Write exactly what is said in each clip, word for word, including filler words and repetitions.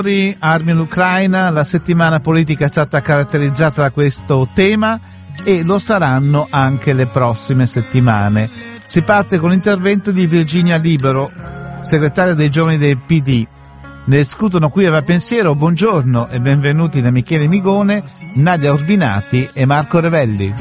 Armi all'Ucraina, la settimana politica è stata caratterizzata da questo tema e lo saranno anche le prossime settimane. Si parte con l'intervento di Virginia Libero, segretaria dei giovani del P D. Ne discutono qui a Va Pensiero. Buongiorno e benvenuti da Michele Migone, Nadia Urbinati e Marco Revelli.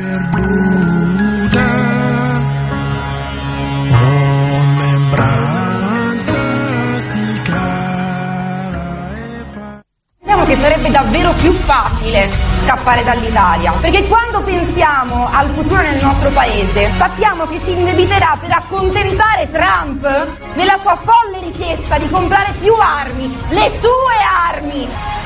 Pensiamo che sarebbe davvero più facile scappare dall'Italia, perché quando pensiamo al futuro nel nostro paese sappiamo che si indebiterà per accontentare Trump nella sua folle richiesta di comprare più armi, le sue armi.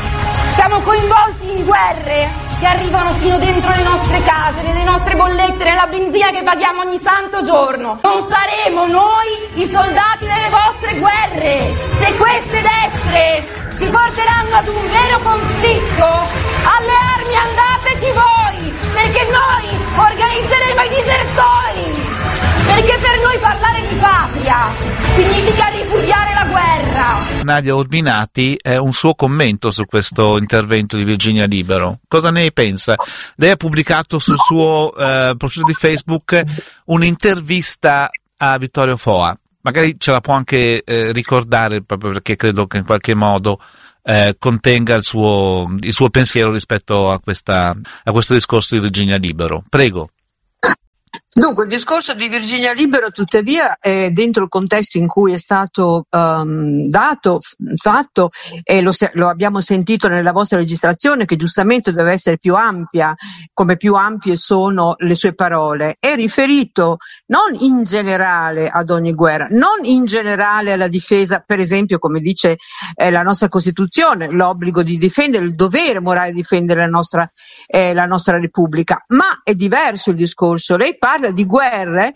Siamo coinvolti in guerre che arrivano fino dentro le nostre case, nelle nostre bollette, nella benzina che paghiamo ogni santo giorno. Non saremo noi i soldati delle vostre guerre. Se queste destre ci porteranno ad un vero conflitto, alle armi andateci voi, perché noi organizzeremo i disertori. Perché per noi parlare di patria significa ripudiare la guerra. Nadia Urbinati, è un suo commento su questo intervento di Virginia Libero. Cosa ne pensa? Lei ha pubblicato sul suo eh, profilo di Facebook un'intervista a Vittorio Foa. Magari ce la può anche eh, ricordare, proprio perché credo che in qualche modo eh, contenga il suo, il suo pensiero rispetto a, questa, a questo discorso di Virginia Libero. Prego. Dunque, il discorso di Virginia Libero, tuttavia, è dentro il contesto in cui è stato um, dato, fatto, e lo, lo abbiamo sentito nella vostra registrazione, che giustamente deve essere più ampia, come più ampie sono le sue parole. È riferito non in generale ad ogni guerra, non in generale alla difesa, per esempio, come dice eh, la nostra Costituzione, l'obbligo di difendere, il dovere morale di difendere la nostra, eh, la nostra Repubblica, ma è diverso il discorso. Lei parla di guerre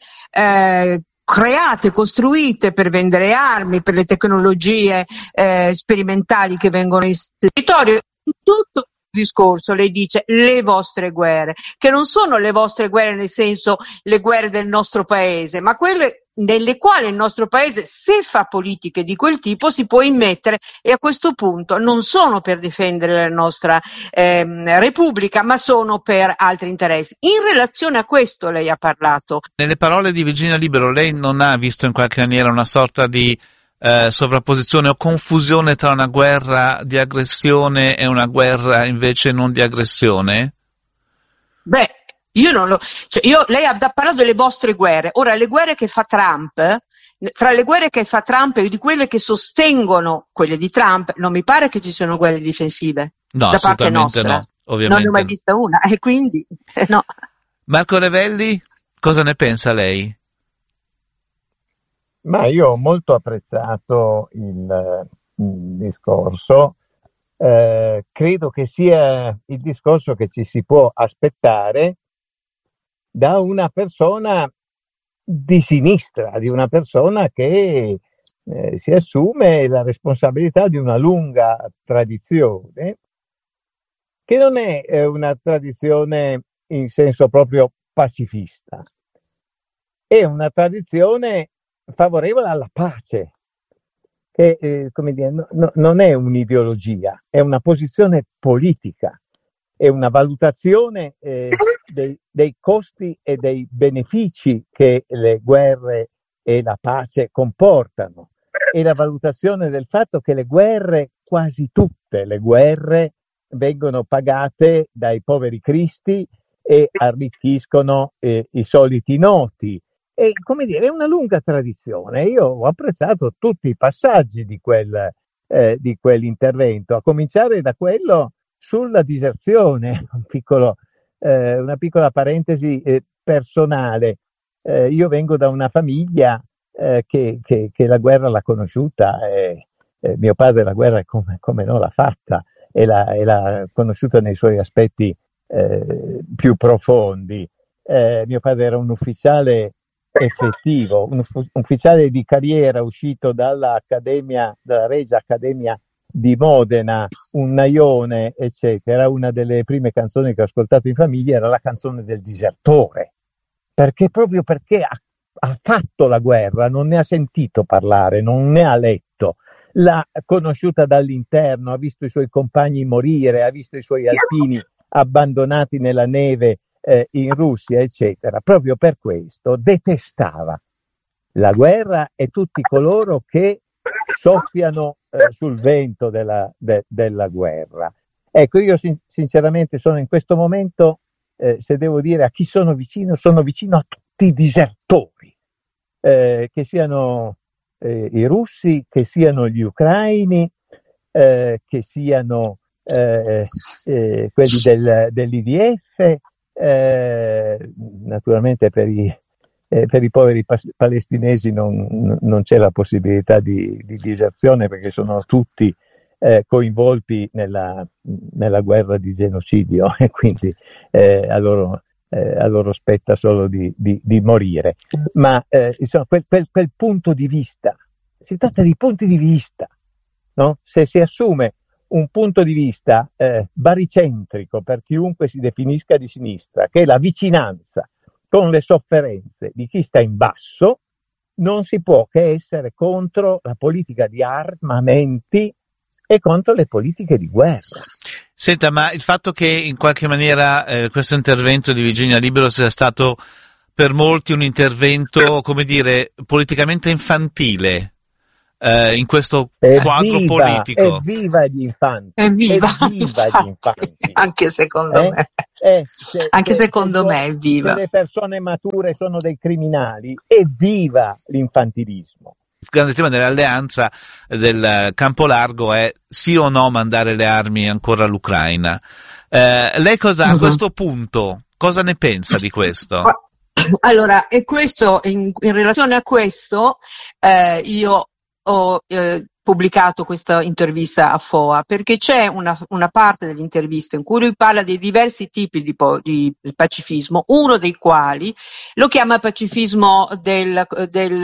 eh, create, costruite per vendere armi, per le tecnologie eh, sperimentali che vengono in territorio. In tutto il discorso lei dice le vostre guerre, che non sono le vostre guerre nel senso le guerre del nostro paese, ma quelle nelle quali il nostro paese, se fa politiche di quel tipo, si può immettere, e a questo punto non sono per difendere la nostra ehm, Repubblica, ma sono per altri interessi. In relazione a questo lei ha parlato. Nelle parole di Virginia Libero, lei non ha visto in qualche maniera una sorta di eh, sovrapposizione o confusione tra una guerra di aggressione e una guerra invece non di aggressione? Beh, Io non lo, cioè io, lei ha parlato delle vostre guerre. Ora, le guerre che fa Trump, tra le guerre che fa Trump e di quelle che sostengono quelle di Trump, non mi pare che ci siano guerre difensive no, da parte nostra. No, ovviamente. Non ne ho mai vista una, e quindi no. Marco Revelli, cosa ne pensa lei? Ma io ho molto apprezzato il, il discorso. Eh, credo che sia il discorso che ci si può aspettare da una persona di sinistra, di una persona che eh, si assume la responsabilità di una lunga tradizione, che non è eh, una tradizione in senso proprio pacifista, è una tradizione favorevole alla pace, che eh, come dire, no, no, non è un'ideologia, è una posizione politica, è una valutazione eh, dei, dei costi e dei benefici che le guerre e la pace comportano, e la valutazione del fatto che le guerre, quasi tutte le guerre, vengono pagate dai poveri cristi e arricchiscono eh, i soliti noti. E, come dire, è una lunga tradizione. Io ho apprezzato tutti i passaggi di, quel, eh, di quell'intervento, a cominciare da quello sulla diserzione, un piccolo, eh, una piccola parentesi eh, personale. Eh, io vengo da una famiglia eh, che, che, che la guerra l'ha conosciuta, eh, eh, mio padre la guerra come, come non l'ha fatta, e l'ha, e l'ha conosciuta nei suoi aspetti eh, più profondi. Eh, mio padre era un ufficiale effettivo, un ufficiale di carriera uscito dall'Accademia, dalla Regia Accademia di Modena, un naione, eccetera. Una delle prime canzoni che ho ascoltato in famiglia era la canzone del disertore, perché proprio perché ha, ha fatto la guerra, non ne ha sentito parlare, non ne ha letto. l'ha conosciuta dall'interno, ha visto i suoi compagni morire, ha visto i suoi alpini abbandonati nella neve eh, in Russia, eccetera. Proprio per questo detestava la guerra e tutti coloro che soffiano eh, sul vento della, de, della guerra. Ecco, io sin- sinceramente sono in questo momento, eh, se devo dire a chi sono vicino, sono vicino a tutti i disertori, eh, che siano eh, i russi, che siano gli ucraini, eh, che siano eh, eh, quelli del, dell'I D F, eh, naturalmente per i Eh, per i poveri pas- palestinesi non, non c'è la possibilità di, di diserzione, perché sono tutti eh, coinvolti nella, nella guerra di genocidio e quindi eh, a, loro, eh, a loro spetta solo di, di, di morire. Ma eh, insomma, quel, quel, quel punto di vista, si tratta di punti di vista, no? Se si assume un punto di vista eh, baricentrico per chiunque si definisca di sinistra, che è la vicinanza con le sofferenze di chi sta in basso, non si può che essere contro la politica di armamenti e contro le politiche di guerra. Senta, ma il fatto che in qualche maniera eh, questo intervento di Virginia Libero sia stato per molti un intervento, come dire, politicamente infantile eh, in questo Evviva, quadro politico. Evviva gli infanti! Evviva, Evviva gli infanti! Anche secondo eh? me. Eh, se, Anche se, secondo se, me è viva. Se le persone mature sono dei criminali, evviva l'infantilismo. Il grande tema dell'alleanza del campo largo è sì o no mandare le armi ancora all'Ucraina. Eh, lei cosa, uh-huh. a questo punto, cosa ne pensa di questo? Allora, e questo, in, in relazione a questo, eh, io ho eh, pubblicato questa intervista a F O A, perché c'è una, una parte dell'intervista in cui lui parla dei diversi tipi di, di pacifismo, uno dei quali lo chiama pacifismo del, del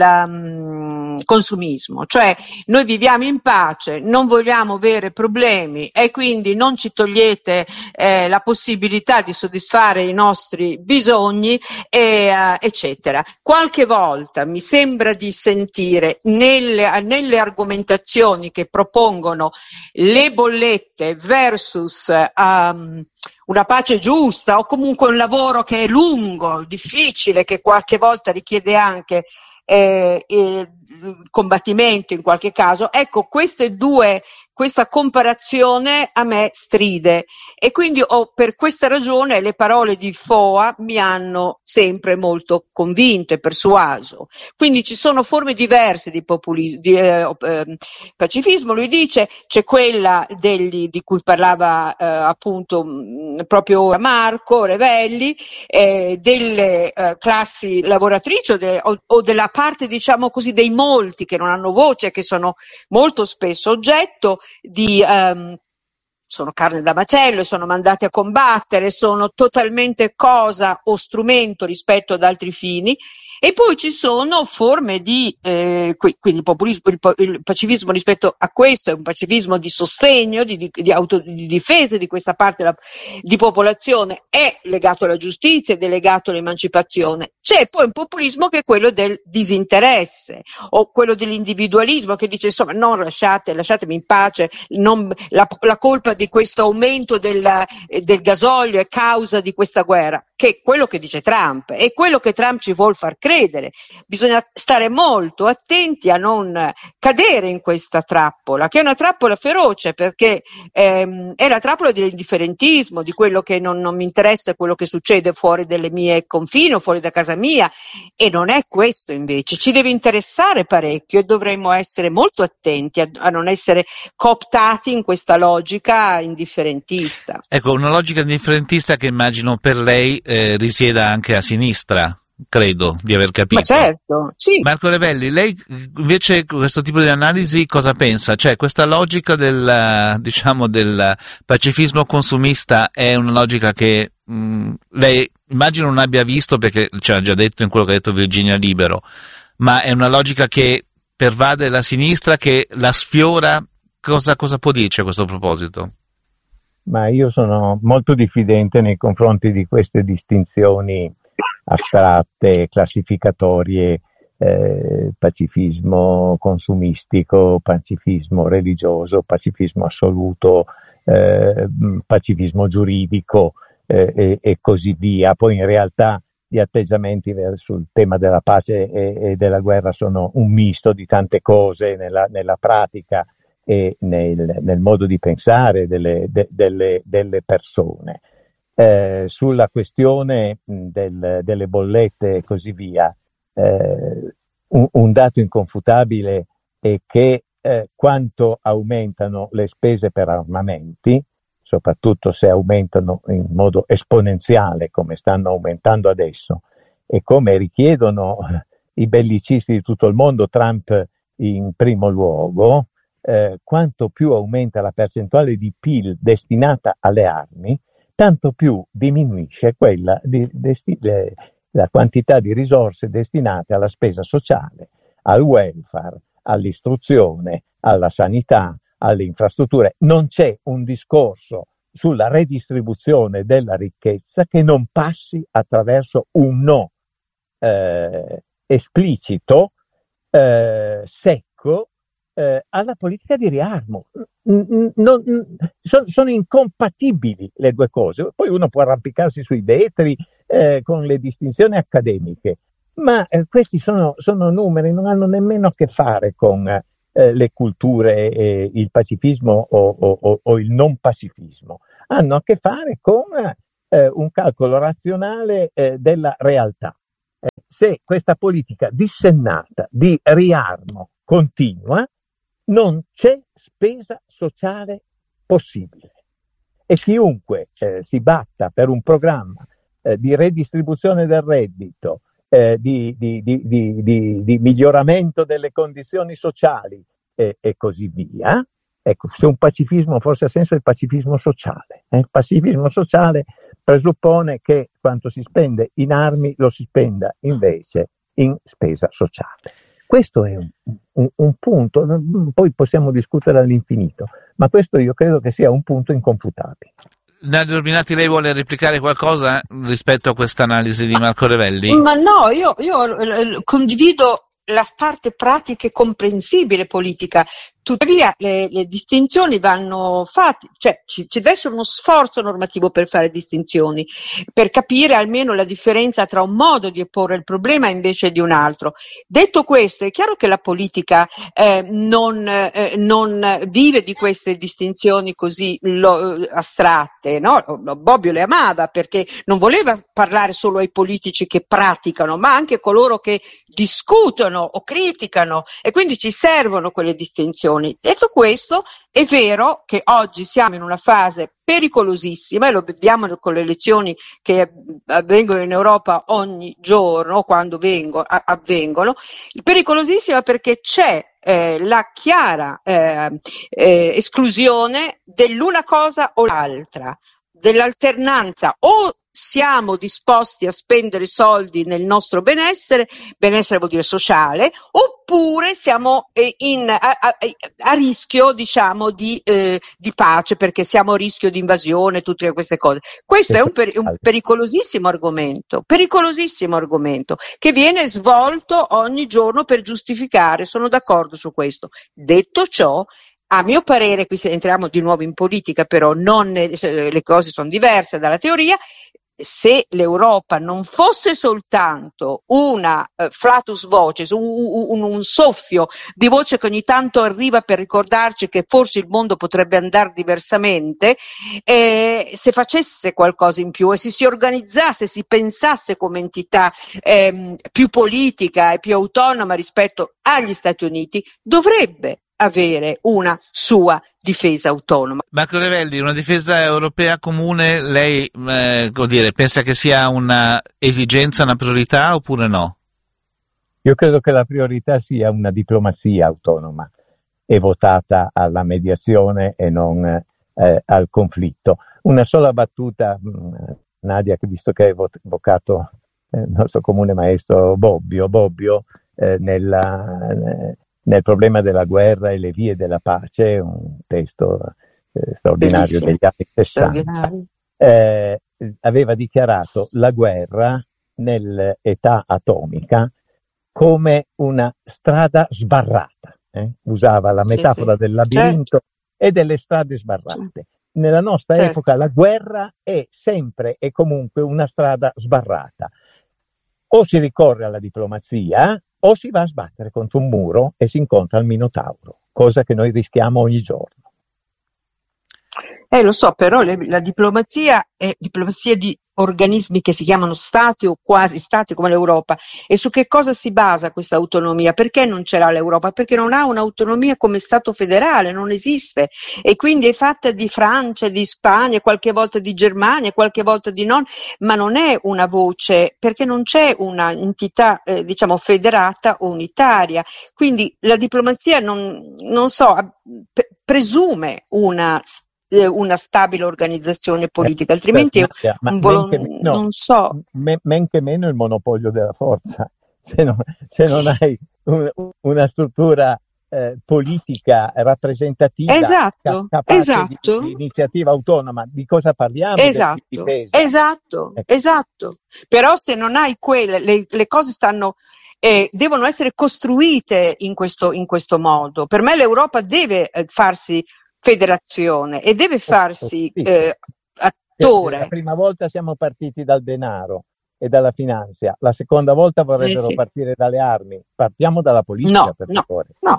um, consumismo, cioè noi viviamo in pace, non vogliamo avere problemi e quindi non ci togliete eh, la possibilità di soddisfare i nostri bisogni, e, uh, eccetera. Qualche volta mi sembra di sentire nelle, nelle argomentazioni che propongono le bollette versus um, una pace giusta, o comunque un lavoro che è lungo, difficile, che qualche volta richiede anche eh, eh, combattimento in qualche caso. Ecco, queste due, questa comparazione a me stride, e quindi ho, per questa ragione le parole di F O A mi hanno sempre molto convinto e persuaso. Quindi ci sono forme diverse di populismo, di eh, eh, pacifismo. Lui dice c'è quella degli, di cui parlava eh, appunto mh, proprio ora Marco Revelli, eh, delle eh, classi lavoratrici o, de, o, o della parte, diciamo così, dei molti che non hanno voce, che sono molto spesso oggetto di um, sono carne da macello, sono mandati a combattere, sono totalmente cosa o strumento rispetto ad altri fini. E poi ci sono forme di, eh, quindi il populismo, il, il pacifismo rispetto a questo è un pacifismo di sostegno, di, di, di, auto, di difesa di questa parte della, di popolazione, è legato alla giustizia ed è legato all'emancipazione. C'è poi un populismo che è quello del disinteresse, o quello dell'individualismo, che dice insomma non lasciate, lasciatemi in pace, non, la, la colpa di questo aumento del, del gasolio è causa di questa guerra, che è quello che dice Trump, è quello che Trump ci vuol far credere. Bisogna stare molto attenti a non cadere in questa trappola, che è una trappola feroce, perché ehm, è la trappola dell'indifferentismo, di quello che non, non mi interessa quello che succede fuori delle mie confini o fuori da casa mia, e non è questo invece. Ci deve interessare parecchio e dovremmo essere molto attenti a, a non essere cooptati in questa logica indifferentista. Ecco, una logica indifferentista che immagino per lei eh, risieda anche a sinistra. Credo di aver capito. Ma certo, sì. Marco Revelli, lei invece questo tipo di analisi cosa pensa? Cioè questa logica del, diciamo, del pacifismo consumista è una logica che mh, lei immagino non abbia visto, perché ce l'ha già detto in quello che ha detto Virginia Libero, ma è una logica che pervade la sinistra, che la sfiora. Cosa, cosa può dirci a questo proposito? Ma io sono molto diffidente nei confronti di queste distinzioni astratte, classificatorie eh, pacifismo consumistico, pacifismo religioso, pacifismo assoluto, eh, pacifismo giuridico eh, e, e così via. Poi in realtà gli atteggiamenti sul tema della pace e, e della guerra sono un misto di tante cose nella, nella pratica e nel, nel modo di pensare delle, de, delle, delle persone. Eh, sulla questione del, delle bollette e così via, eh, un, un dato inconfutabile è che eh, quanto aumentano le spese per armamenti, soprattutto se aumentano in modo esponenziale come stanno aumentando adesso e come richiedono i bellicisti di tutto il mondo, Trump in primo luogo, eh, quanto più aumenta la percentuale di P I L destinata alle armi, tanto più diminuisce quella di, desti, le, la quantità di risorse destinate alla spesa sociale, al welfare, all'istruzione, alla sanità, alle infrastrutture. Non c'è un discorso sulla redistribuzione della ricchezza che non passi attraverso un no eh, esplicito, eh, secco, eh, alla politica di riarmo. Non, sono, sono incompatibili le due cose. Poi uno può arrampicarsi sui vetri eh, con le distinzioni accademiche, ma eh, questi sono, sono numeri, non hanno nemmeno a che fare con eh, le culture, eh, il pacifismo o, o, o il non pacifismo. Hanno a che fare con eh, un calcolo razionale eh, della realtà. Eh, se questa politica dissennata di riarmo continua, non c'è spesa sociale possibile. E chiunque eh, si batta per un programma eh, di redistribuzione del reddito, eh, di, di, di, di, di, di miglioramento delle condizioni sociali eh, e così via, ecco, se un pacifismo forse ha senso è il pacifismo sociale. Eh? Il pacifismo sociale presuppone che quanto si spende in armi lo si spenda invece in spesa sociale. Questo è un, un, un punto, poi possiamo discutere all'infinito, ma questo io credo che sia un punto inconfutabile. Nadia Urbinati, lei vuole replicare qualcosa rispetto a questa analisi di Marco Revelli? Ma no, io, io condivido la parte pratica e comprensibile politica. Tuttavia le, le distinzioni vanno fatte, cioè ci, ci deve essere uno sforzo normativo per fare distinzioni, per capire almeno la differenza tra un modo di porre il problema invece di un altro. Detto questo, è chiaro che la politica eh, non, eh, non vive di queste distinzioni così lo, astratte, no? Bobbio le amava perché non voleva parlare solo ai politici che praticano, ma anche a coloro che discutono o criticano, e quindi ci servono quelle distinzioni. Detto questo, è vero che oggi siamo in una fase pericolosissima e lo vediamo con le elezioni che avvengono in Europa ogni giorno, quando vengo, avvengono, pericolosissima perché c'è eh, la chiara eh, eh, esclusione dell'una cosa o l'altra, dell'alternanza. O siamo disposti a spendere soldi nel nostro benessere, benessere vuol dire sociale, oppure siamo in, a, a, a rischio, diciamo, di, eh, di pace, perché siamo a rischio di invasione, tutte queste cose. Questo è un, per, un pericolosissimo argomento, pericolosissimo argomento, che viene svolto ogni giorno per giustificare, sono d'accordo su questo. Detto ciò, a mio parere, qui se entriamo di nuovo in politica, però non le cose sono diverse dalla teoria. Se l'Europa non fosse soltanto una uh, flatus vocis, un, un, un soffio di voce che ogni tanto arriva per ricordarci che forse il mondo potrebbe andare diversamente, eh, se facesse qualcosa in più e si, si organizzasse, si pensasse come entità eh, più politica e più autonoma rispetto agli Stati Uniti, dovrebbe avere una sua difesa autonoma. Marco Revelli, una difesa europea comune, lei eh, vuol dire, pensa che sia una esigenza, una priorità oppure no? Io credo che la priorità sia una diplomazia autonoma e votata alla mediazione e non eh, al conflitto. Una sola battuta, mh, Nadia, che visto che hai evocato eh, il nostro comune maestro Bobbio, Bobbio eh, nella... Eh, nel problema della guerra e le vie della pace, un testo eh, straordinario Bellissimo. Degli anni sessanta, eh, aveva dichiarato la guerra nell'età atomica come una strada sbarrata. Eh? Usava la metafora sì, sì. del labirinto Certo. e delle strade sbarrate. Nella nostra Certo. epoca la guerra è sempre e comunque una strada sbarrata. O si ricorre alla diplomazia o si va a sbattere contro un muro e si incontra il Minotauro, cosa che noi rischiamo ogni giorno. Eh, lo so, però le- la diplomazia è diplomazia di organismi che si chiamano stati o quasi stati come l'Europa. E su che cosa si basa questa autonomia? Perché non ce l'ha l'Europa? Perché non ha un'autonomia come Stato federale, non esiste. E quindi è fatta di Francia, di Spagna, qualche volta di Germania, qualche volta di non, ma non è una voce, perché non c'è una entità, eh, diciamo, federata o unitaria. Quindi la diplomazia non, non so, ha- pe- presume una eh, una stabile organizzazione politica, Eh, altrimenti certo, Nadia, ma un men volo- che meno, non so. men, men che meno il monopolio della forza. Se non, se non hai un- una struttura eh, politica rappresentativa ca- Esatto, capace di, esatto, di iniziativa autonoma, di cosa parliamo? Del- Di esatto, difesa. esatto, Ecco. esatto. Però se non hai quelle, le, le cose stanno, eh, devono essere costruite in questo, in questo modo. Per me l'Europa deve eh, farsi federazione e deve farsi Sì, eh, la attore. prima volta siamo partiti dal denaro e dalla finanza, la seconda volta Eh, vorrebbero sì. partire dalle armi. Partiamo dalla politica, No, per no, favore. no.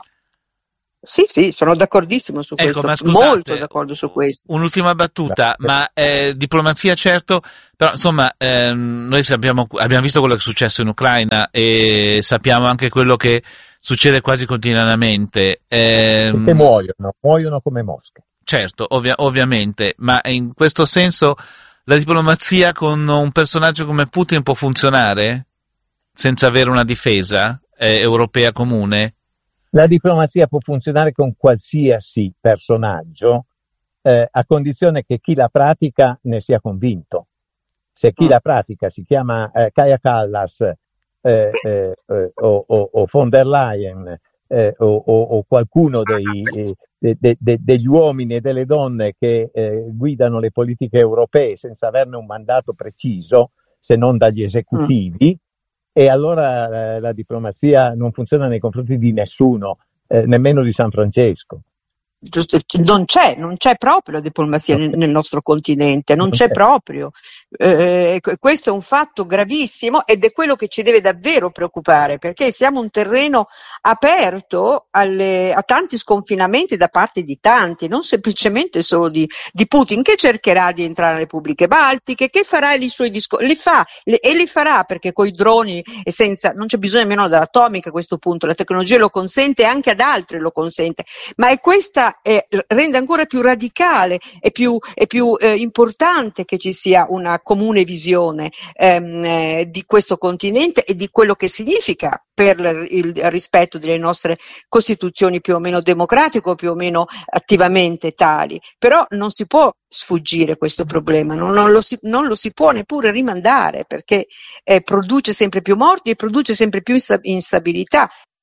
Sì, sì, sono d'accordissimo su Ecco, questo, ma molto scusate, d'accordo su questo. un'ultima battuta, Grazie. ma eh, diplomazia certo, però insomma ehm, noi sappiamo, abbiamo visto quello che è successo in Ucraina e sappiamo anche quello che succede quasi quotidianamente. Ehm, Perché muoiono, muoiono come mosche. Certo, ovvia- ovviamente, ma in questo senso la diplomazia con un personaggio come Putin può funzionare senza avere una difesa eh, europea comune? La diplomazia può funzionare con qualsiasi personaggio, eh, a condizione che chi la pratica ne sia convinto. Se chi Mm. la pratica si chiama eh, Kaja Kallas eh, eh, eh, o, o, o von der Leyen eh, o, o, o qualcuno dei, eh, de, de, de, degli uomini e delle donne che eh, guidano le politiche europee senza averne un mandato preciso, se non dagli esecutivi, e allora eh, la diplomazia non funziona nei confronti di nessuno, eh, nemmeno di San Francesco. Giusto, non c'è, non c'è proprio la diplomazia nel, nel nostro continente, non c'è proprio. Eh, questo è un fatto gravissimo ed è quello che ci deve davvero preoccupare, perché siamo un terreno aperto alle, a tanti sconfinamenti da parte di tanti, non semplicemente solo di, di Putin, che cercherà di entrare nelle repubbliche baltiche, che farà i suoi discorsi, li fa le, e li farà perché coi droni e senza, non c'è bisogno nemmeno dell'atomica a questo punto, la tecnologia lo consente e anche ad altri lo consente, ma è questa Eh, rende ancora più radicale e più, e più eh, importante che ci sia una comune visione ehm, eh, di questo continente e di quello che significa per il, il rispetto delle nostre costituzioni più o meno democratiche o più o meno attivamente tali. Però non si può sfuggire questo problema, non, non, lo, si, non lo si può neppure rimandare, perché eh, produce sempre più morti e produce sempre più insta- instabilità.